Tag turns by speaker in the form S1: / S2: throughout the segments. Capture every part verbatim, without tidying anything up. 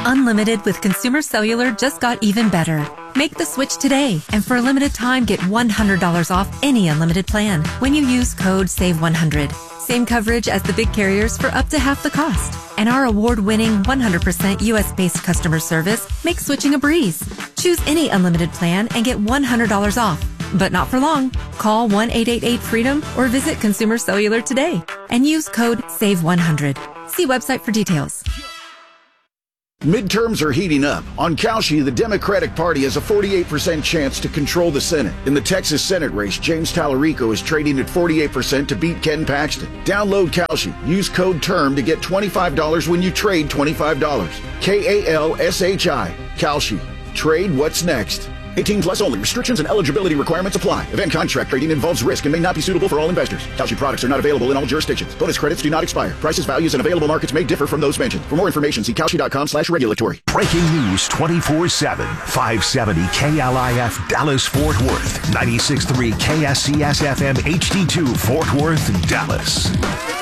S1: Unlimited with Consumer Cellular just got even better. Make the switch today, and for a limited time, get one hundred dollars off any unlimited plan when you use code save one hundred. Same coverage as the big carriers for up to half the cost. And our award-winning one hundred percent U S-based customer service makes switching a breeze. Choose any unlimited plan and get one hundred dollars off. But not for long. Call one eight eight eight freedom or visit Consumer Cellular today and use code save one hundred. See website for details.
S2: Midterms are heating up. On Kalshi, the Democratic Party has a forty-eight percent chance to control the Senate. In the Texas Senate race, James Tallarico is trading at forty-eight percent to beat Ken Paxton. Download Kalshi. Use code TERM to get twenty-five dollars when you trade twenty-five dollars. K A L S H I. Kalshi. Trade what's next. eighteen plus only. Restrictions and eligibility requirements apply. Event contract trading involves risk and may not be suitable for all investors. Kalshi products are not available in all jurisdictions. Bonus credits do not expire. Prices, values, and available markets may differ from those mentioned. For more information, see Kalshi.com slash regulatory.
S3: Breaking news twenty-four seven. five seventy K L I F Dallas Fort Worth. ninety-six point three K S C S F M H D two Fort Worth, Dallas.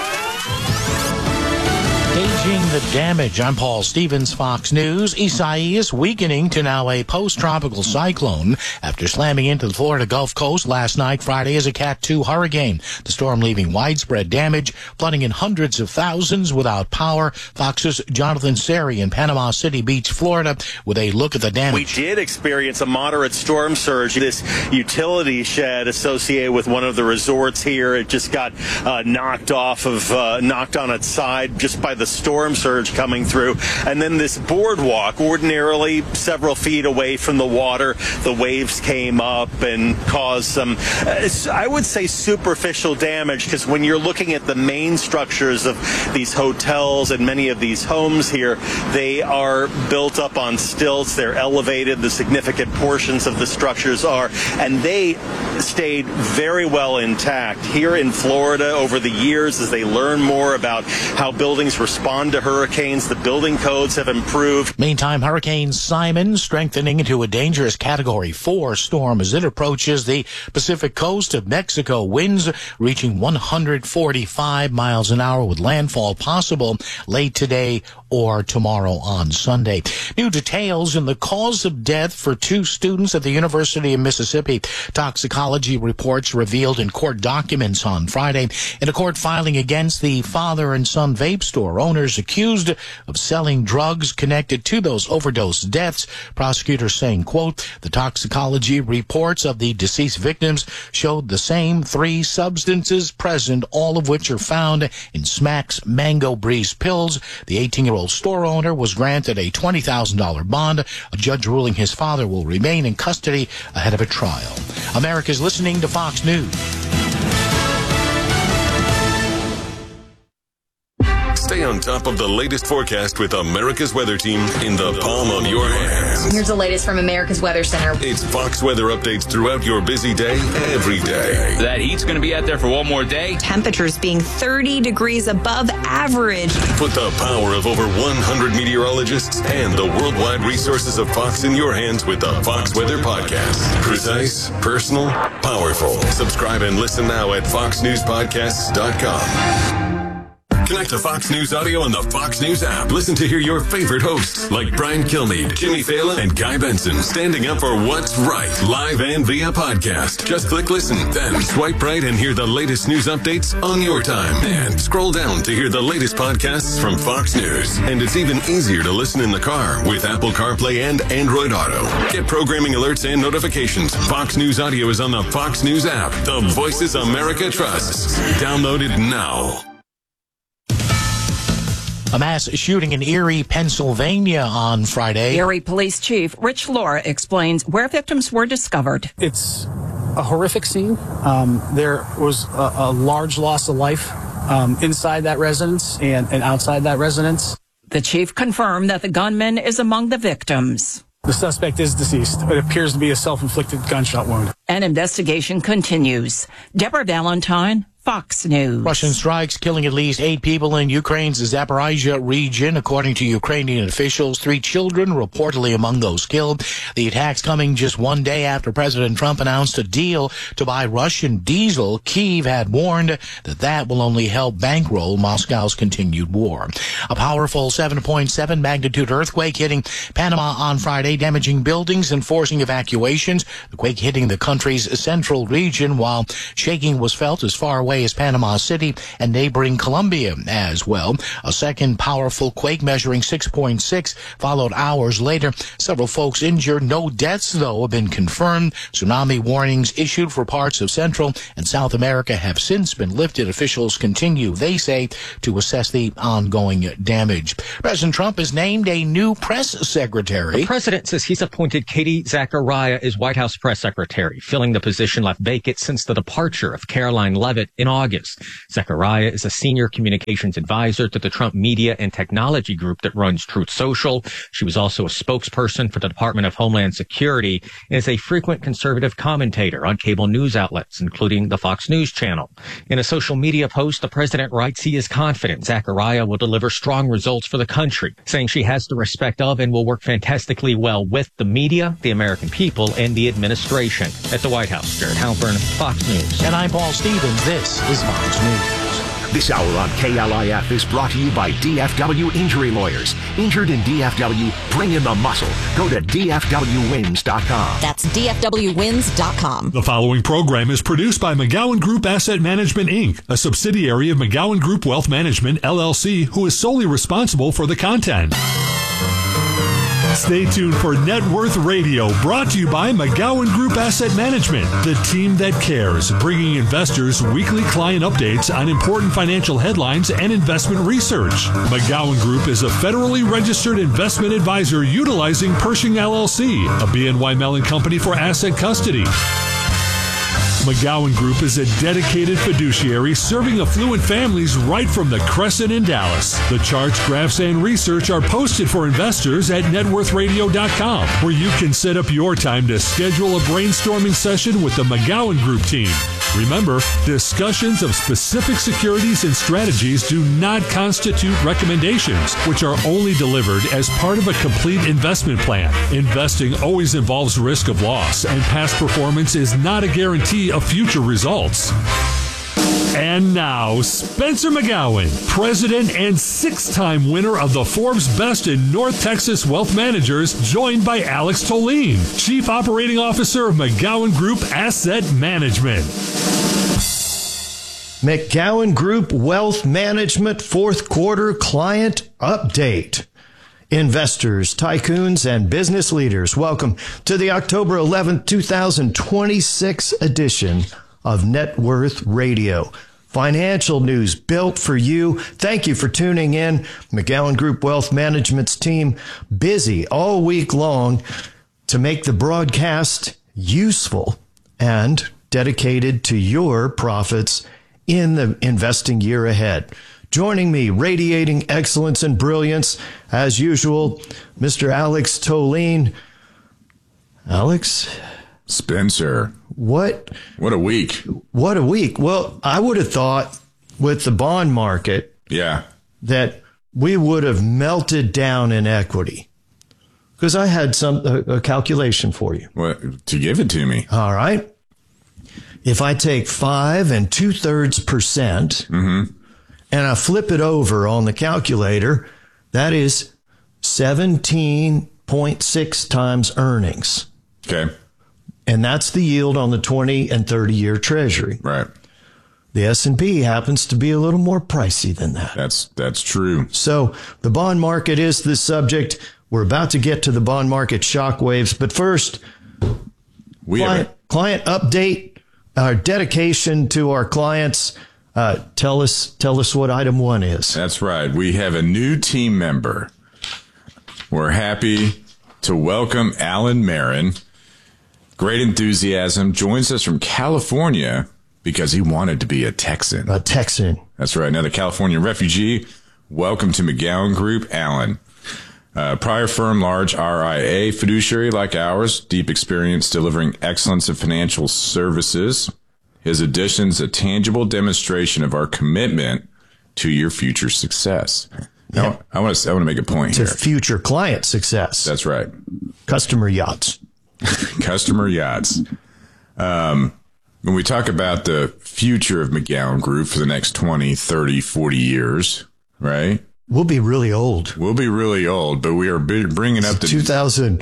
S4: Gauging the damage. I'm Paul Stevens, Fox News. Isaias weakening to now a post-tropical cyclone after slamming into the Florida Gulf Coast last night, Friday, as a Cat two hurricane. The storm leaving widespread damage, flooding in hundreds of thousands without power. Fox's Jonathan Seri in Panama City Beach, Florida, with a look at the damage.
S5: We did experience a moderate storm surge. This utility shed associated with one of the resorts here, it just got uh, knocked off of, uh, knocked on its side just by the storm surge coming through. And then this boardwalk, ordinarily several feet away from the water, the waves came up and caused some, uh, I would say, superficial damage, because when you're looking at the main structures of these hotels and many of these homes here, they are built up on stilts. They're elevated. The significant portions of the structures are, and they stayed very well intact. Here in Florida, over the years, as they learn more about how buildings respond to hurricanes, the building codes have improved.
S4: Meantime, Hurricane Simon strengthening into a dangerous Category four storm as it approaches the Pacific coast of Mexico. Winds reaching one hundred forty-five miles an hour with landfall possible late today or tomorrow on Sunday. New details in the cause of death for two students at the University of Mississippi. Toxicology reports revealed in court documents on Friday in a court filing against the father and son vape store owners accused of selling drugs connected to those overdose deaths. Prosecutors saying, quote, the toxicology reports of the deceased victims showed the same three substances present, all of which are found in Smack's Mango Breeze pills. The eighteen-year-old store owner was granted a twenty thousand dollars bond, a judge ruling his father will remain in custody ahead of a trial. America's listening to Fox News.
S6: Stay on top of the latest forecast with America's Weather Team in the palm of your hands.
S7: Here's the latest from America's Weather Center.
S6: It's Fox weather updates throughout your busy day, every day.
S8: That heat's going to be out there for one more day.
S7: Temperatures being thirty degrees above average.
S6: Put the power of over one hundred meteorologists and the worldwide resources of Fox in your hands with the Fox Weather Podcast. Precise, personal, powerful. Subscribe and listen now at fox news podcasts dot com. Connect to Fox News Audio on the Fox News app. Listen to hear your favorite hosts like Brian Kilmeade, Jimmy Fallon, and Guy Benson standing up for what's right, live and via podcast. Just click listen, then swipe right and hear the latest news updates on your time. And scroll down to hear the latest podcasts from Fox News. And it's even easier to listen in the car with Apple CarPlay and Android Auto. Get programming alerts and notifications. Fox News Audio is on the Fox News app. The voices America trusts. Download it now.
S4: A mass shooting in Erie, Pennsylvania on Friday.
S9: Erie Police Chief Rich Laura explains where victims were discovered.
S10: It's a horrific scene. Um, there was a, a large loss of life um, inside that residence and, and outside that residence.
S9: The chief confirmed that the gunman is among the victims.
S10: The suspect is deceased. It appears to be a self-inflicted gunshot wound.
S9: An investigation continues. Deborah Valentine, Fox News.
S4: Russian strikes killing at least eight people in Ukraine's Zaporizhia region, according to Ukrainian officials. Three children reportedly among those killed. The attacks coming just one day after President Trump announced a deal to buy Russian diesel. Kyiv had warned that that will only help bankroll Moscow's continued war. A powerful seven point seven magnitude earthquake hitting Panama on Friday, damaging buildings and forcing evacuations. The quake hitting the country's central region, while shaking was felt as far away as Panama City and neighboring Colombia as well. A second powerful quake measuring six point six followed hours later. Several folks injured. No deaths, though, have been confirmed. Tsunami warnings issued for parts of Central and South America have since been lifted. Officials continue, they say, to assess the ongoing damage. President Trump has named a new press secretary.
S11: The president says he's appointed Katie Zachariah as White House press secretary, filling the position left vacant since the departure of Caroline Leavitt in August. Zachariah is a senior communications advisor to the Trump Media and Technology Group that runs Truth Social. She was also a spokesperson for the Department of Homeland Security and is a frequent conservative commentator on cable news outlets, including the Fox News Channel. In a social media post, the president writes he is confident Zachariah will deliver strong results for the country, saying she has the respect of and will work fantastically well with the media, the American people, and the administration. At the White House, Jared Halpern, Fox News.
S4: And I'm Paul Stevens. This is Fox News.
S3: This hour on K L I F is brought to you by D F W Injury Lawyers. Injured in D F W? Bring in the muscle. Go to D F W wins dot com.
S12: That's D F W wins dot com.
S13: The following program is produced by McGowan Group Asset Management, Incorporated, a subsidiary of McGowan Group Wealth Management, L L C, who is solely responsible for the content. Stay tuned for Net Worth Radio, brought to you by McGowan Group Asset Management, the team that cares, bringing investors weekly client updates on important financial headlines and investment research. McGowan Group is a federally registered investment advisor utilizing Pershing L L C, a B N Y Mellon company for asset custody. McGowan Group is a dedicated fiduciary serving affluent families right from the Crescent in Dallas. The charts, graphs, and research are posted for investors at net worth radio dot com, where you can set up your time to schedule a brainstorming session with the McGowan Group team. Remember, discussions of specific securities and strategies do not constitute recommendations, which are only delivered as part of a complete investment plan. Investing always involves risk of loss, and past performance is not a guarantee of future results. And now, Spencer McGowan, president and six-time winner of the Forbes Best in North Texas Wealth Managers, joined by Alex Tolene, Chief Operating Officer of McGowan Group Asset Management.
S14: McGowan Group Wealth Management fourth quarter client update. Investors, tycoons, and business leaders, welcome to the October eleventh, twenty twenty-six edition of Net Worth Radio. Financial news built for you. Thank you for tuning in. McGowan Group Wealth Management's team busy all week long to make the broadcast useful and dedicated to your profits in the investing year ahead. Joining me, radiating excellence and brilliance, as usual, Mister Alex Tolene. Alex?
S15: Spencer.
S14: What?
S15: What a week.
S14: What a week. Well, I would have thought with the bond market
S15: yeah,
S14: that we would have melted down in equity. Because I had some a, a calculation for you.
S15: What? To give it to me.
S14: All right. If I take five and two thirds percent
S15: mm-hmm.
S14: and I flip it over on the calculator, that is seventeen point six times earnings.
S15: Okay.
S14: And that's the yield on the twenty and thirty year treasury.
S15: Right.
S14: The S and P happens to be a little more pricey than that.
S15: That's that's true.
S14: So the bond market is the subject. We're about to get to the bond market shockwaves. But first,
S15: we
S14: client,
S15: have
S14: client update, our dedication to our clients. Uh, tell us, tell us what item one is.
S15: That's right. We have a new team member. We're happy to welcome Alan Marin. Great enthusiasm. Joins us from California because he wanted to be a Texan.
S14: A Texan.
S15: That's right. Another California refugee. Welcome to McGowan Group, Alan. Uh, prior firm, large R I A fiduciary like ours. Deep experience delivering excellence of financial services. His addition's a tangible demonstration of our commitment to your future success. Now, yeah. I want to I want to make a point
S14: to
S15: here.
S14: Future client success.
S15: That's right.
S14: Customer yachts.
S15: Customer yachts. Um, when we talk about the future of McGowan Group for the next twenty, thirty, forty years, right?
S14: We'll be really old.
S15: We'll be really old, but we are bringing up the
S14: two thousand,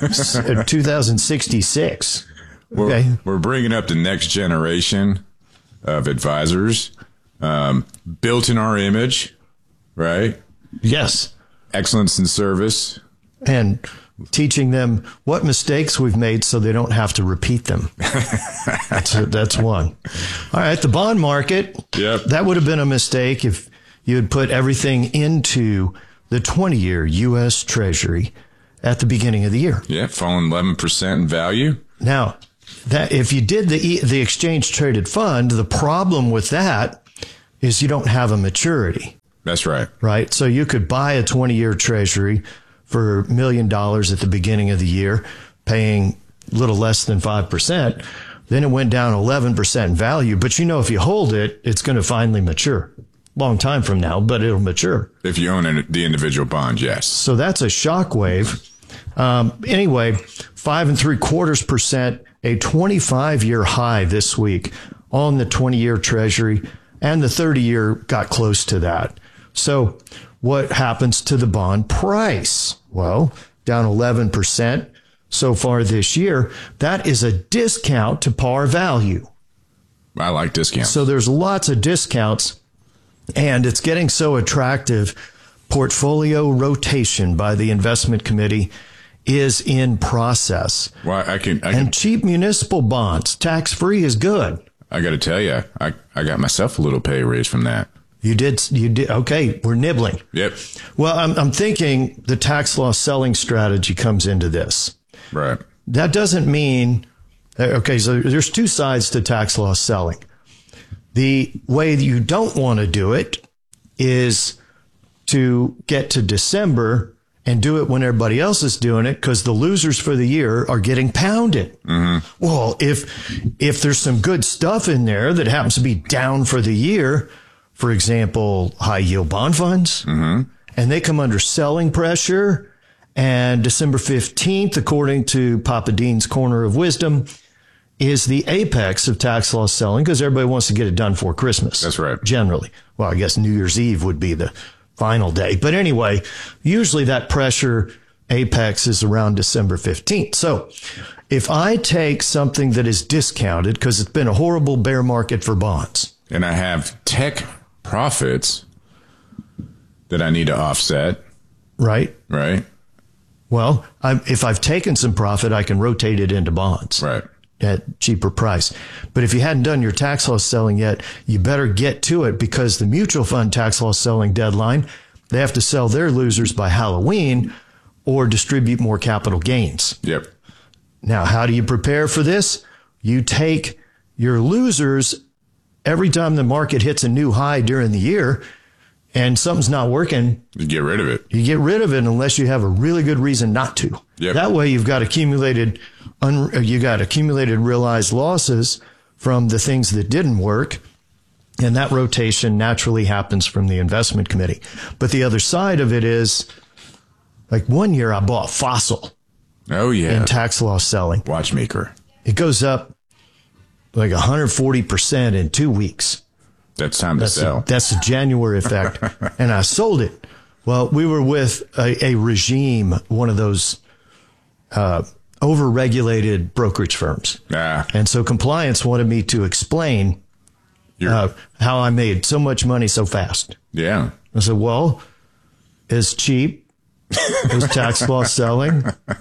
S14: twenty sixty-six. Okay.
S15: We're, we're bringing up the next generation of advisors, um, built in our image, right?
S14: Yes.
S15: Excellence in service.
S14: And teaching them what mistakes we've made so they don't have to repeat them. that's, that's one. All right. The bond market.
S15: Yep.
S14: That would have been a mistake if you had put everything into the twenty-year U S Treasury at the beginning of the year.
S15: Yeah. Falling eleven percent in value.
S14: Now, that if you did the the exchange traded fund, the problem with that is you don't have a maturity.
S15: That's right.
S14: Right. So you could buy a twenty-year Treasury for a million dollars at the beginning of the year, paying a little less than five percent. Then it went down eleven percent in value. But you know, if you hold it, it's going to finally mature. Long time from now, but it'll mature.
S15: If you own an, the individual bond, yes.
S14: So that's a shock wave. Um, anyway, five and three quarters percent, a twenty-five year high this week on the twenty-year Treasury, and the thirty-year got close to that. So what happens to the bond price? Well, down eleven percent so far this year. That is a discount to par value.
S15: I like discounts.
S14: So there's lots of discounts, and it's getting so attractive. Portfolio rotation by the investment committee is in process.
S15: Well, I can, I can
S14: and cheap municipal bonds, tax-free, is good.
S15: I got to tell you, I, I got myself a little pay raise from that.
S14: You did, you did. Okay, we're nibbling.
S15: Yep.
S14: Well, I'm, I'm thinking the tax loss selling strategy comes into this.
S15: Right.
S14: That doesn't mean, okay, so there's two sides to tax loss selling. The way that you don't want to do it is to get to December and do it when everybody else is doing it, because the losers for the year are getting pounded.
S15: Mm-hmm.
S14: Well, if if there's some good stuff in there that happens to be down for the year, for example, high yield bond funds,
S15: mm-hmm.
S14: and they come under selling pressure, and December fifteenth, according to Papa Dean's Corner of Wisdom, is the apex of tax loss selling, because everybody wants to get it done for Christmas.
S15: That's right.
S14: Generally. Well, I guess New Year's Eve would be the final day. But anyway, usually that pressure apex is around December fifteenth. So if I take something that is discounted, because it's been a horrible bear market for bonds,
S15: and I have tech profits that I need to offset.
S14: Right.
S15: Right.
S14: Well, I'm, if I've taken some profit, I can rotate it into bonds.
S15: Right.
S14: At cheaper price. But if you hadn't done your tax loss selling yet, you better get to it, because the mutual fund tax loss selling deadline, they have to sell their losers by Halloween or distribute more capital gains.
S15: Yep.
S14: Now, how do you prepare for this? You take your losers every time the market hits a new high during the year and something's not working.
S15: You get rid of it.
S14: You get rid of it unless you have a really good reason not to.
S15: Yep.
S14: That way you've got accumulated un, you got accumulated realized losses from the things that didn't work, and that rotation naturally happens from the investment committee. But the other side of it is, like one year I bought Fossil.
S15: Oh yeah.
S14: In tax loss selling.
S15: Watchmaker.
S14: It goes up like one hundred forty percent in two weeks.
S15: That's time to
S14: that's
S15: sell.
S14: A, that's the January effect. And I sold it. Well, we were with a, a regime, one of those uh, over-regulated brokerage firms.
S15: Ah.
S14: And so compliance wanted me to explain uh, how I made so much money so fast.
S15: Yeah.
S14: I said, well, it's cheap. It's tax loss selling.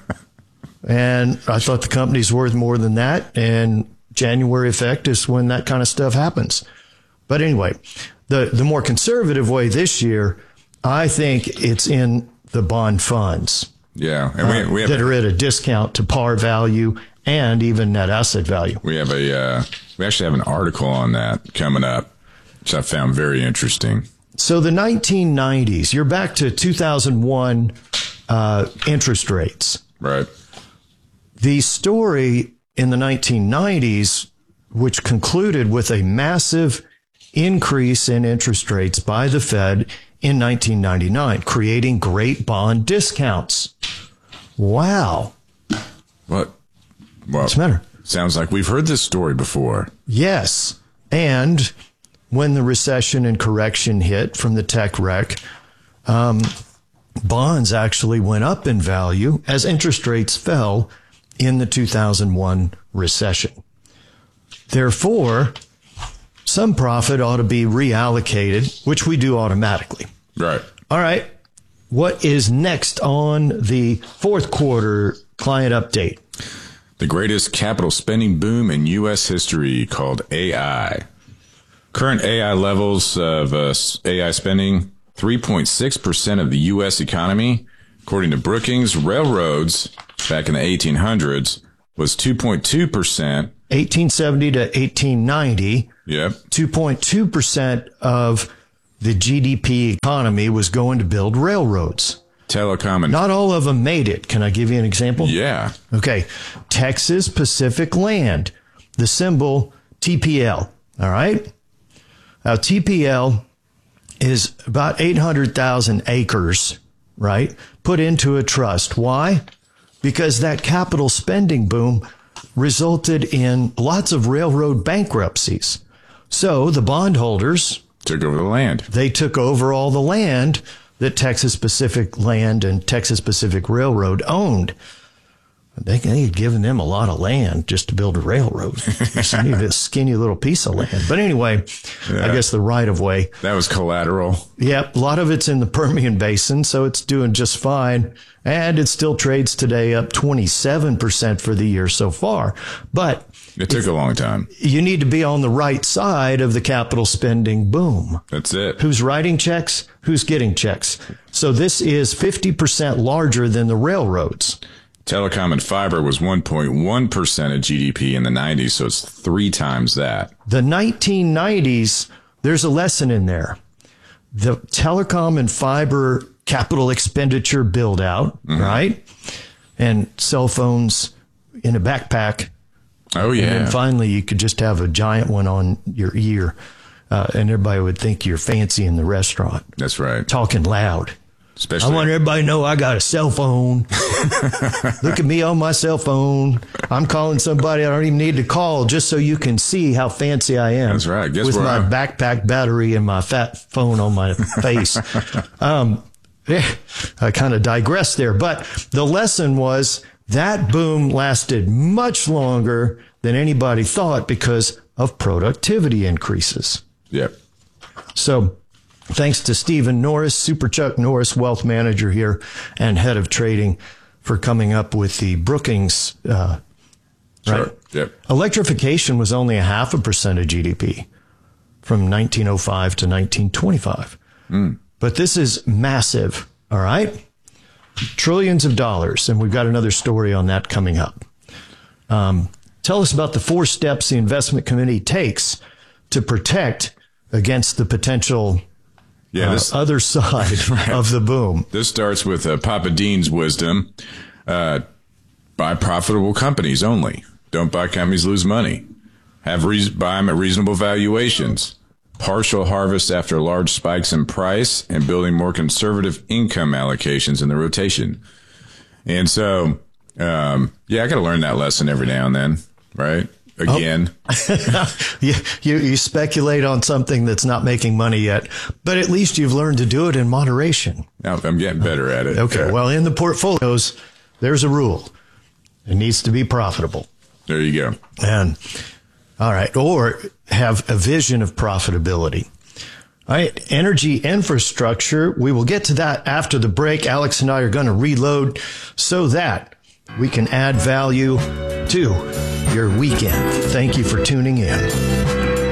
S14: And I thought the company's worth more than that. And January effect is when that kind of stuff happens. But anyway, the, the more conservative way this year, I think it's in the bond funds.
S15: Yeah. And we,
S14: uh,
S15: we have
S14: that are at a discount to par value and even net asset value.
S15: We have a, uh, we actually have an article on that coming up, which I found very interesting.
S14: So the nineteen nineties, you're back to two thousand one uh, interest rates.
S15: Right.
S14: The story in the nineteen nineties which concluded with a massive increase in interest rates by the Fed in nineteen ninety-nine, creating great bond discounts. Wow.
S15: What? Well,
S14: What's the matter?
S15: Sounds like we've heard this story before.
S14: Yes. And when the recession and correction hit from the tech wreck, um, bonds actually went up in value as interest rates fell in the two thousand one recession. Therefore, some profit ought to be reallocated, which we do automatically.
S15: Right.
S14: All right. What is next on the fourth quarter client update?
S15: The greatest capital spending boom in U S history, called A I. Current A I levels of uh, A I spending, three point six percent of the U S economy. According to Brookings, railroads back in the eighteen hundreds was two point two percent.
S14: eighteen seventy to eighteen ninety.
S15: Yep.
S14: two point two percent of the G D P economy was going to build railroads.
S15: Telecom and
S14: not all of them made it. Can I give you an example?
S15: Yeah.
S14: Okay. Texas Pacific Land, the symbol T P L. All right. Now, T P L is about eight hundred thousand acres, right? Put into a trust. Why? Because that capital spending boom resulted in lots of railroad bankruptcies. So the bondholders
S15: took over the land.
S14: They took over all the land that Texas Pacific Land and Texas Pacific Railroad owned. They, they had given them a lot of land just to build a railroad. Just needed a skinny little piece of land. But anyway, yeah. I guess the right of way.
S15: That was collateral.
S14: Yep. A lot of it's in the Permian Basin, so it's doing just fine. And it still trades today up twenty-seven percent for the year so far. But
S15: it took a long time.
S14: You need to be on the right side of the capital spending boom.
S15: That's it.
S14: Who's writing checks? Who's getting checks? So this is fifty percent larger than the railroads.
S15: Telecom and fiber was one point one percent of G D P in the nineties, so it's three times that.
S14: The nineteen nineties, there's a lesson in there. The telecom and fiber capital expenditure build out, mm-hmm. right? And cell phones in a backpack.
S15: Oh, yeah.
S14: And then finally, you could just have a giant one on your ear, uh, and everybody would think you're fancy in the restaurant.
S15: That's right.
S14: Talking loud.
S15: Especially,
S14: I want everybody to know I got a cell phone. Look at me on my cell phone. I'm calling somebody I don't even need to call just so you can see how fancy I am.
S15: That's right. Guess
S14: with
S15: where
S14: my
S15: I'm...
S14: backpack battery and my fat phone on my face. um, I kind of digressed there. But the lesson was that boom lasted much longer than anybody thought because of productivity increases.
S15: Yep.
S14: So thanks to Stephen Norris, Super Chuck Norris, wealth manager here and head of trading, for coming up with the Brookings. Uh,
S15: sure.
S14: Right?
S15: Yep.
S14: Electrification was only a half a percent of G D P from nineteen oh five to nineteen twenty-five.
S15: Mm.
S14: But this is massive. All right. Trillions of dollars. And we've got another story on that coming up. Um, tell us about the four steps the investment committee takes to protect against the potential
S15: yeah, this,
S14: uh, other side right. of the boom.
S15: This starts with uh, Papa Dean's wisdom. Uh, buy profitable companies only. Don't buy companies lose money. Have re- buy them at reasonable valuations. Partial harvest after large spikes in price, and building more conservative income allocations in the rotation. And so, um, yeah, I got to learn that lesson every now and then, right? Again.
S14: Oh. you, you, you speculate on something that's not making money yet, but at least you've learned to do it in moderation.
S15: Now I'm getting better at it.
S14: Okay.
S15: Yeah.
S14: Well, in the portfolios, there's a rule. It needs to be profitable.
S15: There you go.
S14: And all right. Or have a vision of profitability. All right. Energy infrastructure. We will get to that after the break. Alex and I are going to reload so that we can add value to your weekend. Thank you for tuning in.